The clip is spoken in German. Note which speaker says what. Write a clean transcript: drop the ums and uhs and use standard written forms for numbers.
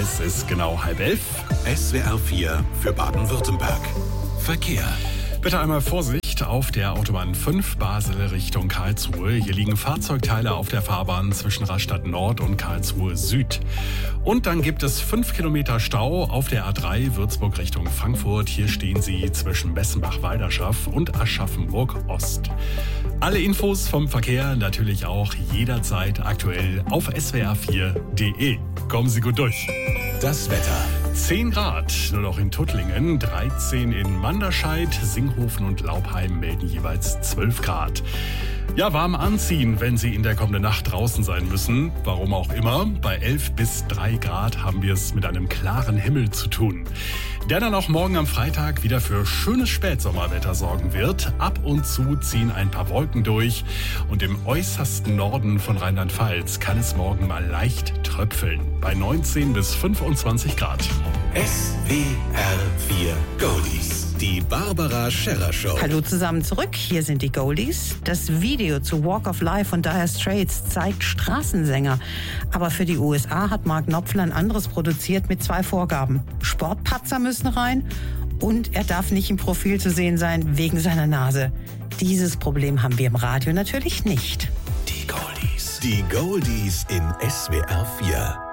Speaker 1: Es ist genau 10:30.
Speaker 2: SWR 4 für Baden-Württemberg. Verkehr.
Speaker 1: Bitte einmal Vorsicht auf der Autobahn 5 Basel Richtung Karlsruhe. Hier liegen Fahrzeugteile auf der Fahrbahn zwischen Rastatt Nord und Karlsruhe Süd. Und dann gibt es 5 Kilometer Stau auf der A3 Würzburg Richtung Frankfurt. Hier stehen sie zwischen Bessenbach-Walderschaff und Aschaffenburg Ost. Alle Infos vom Verkehr natürlich auch jederzeit aktuell auf swr4.de. Kommen Sie gut durch.
Speaker 2: Das Wetter.
Speaker 1: 10 Grad, nur noch in Tuttlingen, 13 in Manderscheid, Singhofen und Laubheim melden jeweils 12 Grad. Ja, warm anziehen, wenn Sie in der kommenden Nacht draußen sein müssen. Warum auch immer. Bei 11 bis 3 Grad haben wir es mit einem klaren Himmel zu tun. Der dann auch morgen am Freitag wieder für schönes Spätsommerwetter sorgen wird. Ab und zu ziehen ein paar Wolken durch. Und im äußersten Norden von Rheinland-Pfalz kann es morgen mal leicht tröpfeln. Bei 19 bis 25 Grad.
Speaker 2: SWR 4 Goldies. Die Barbara Scherrer Show.
Speaker 3: Hallo zusammen zurück, hier sind die Goldies. Das Video zu Walk of Life von Dire Straits zeigt Straßensänger. Aber für die USA hat Mark Knopfler ein anderes produziert mit 2 Vorgaben. Sportpatzer müssen rein und er darf nicht im Profil zu sehen sein wegen seiner Nase. Dieses Problem haben wir im Radio natürlich nicht.
Speaker 2: Die Goldies. Die Goldies in SWR 4.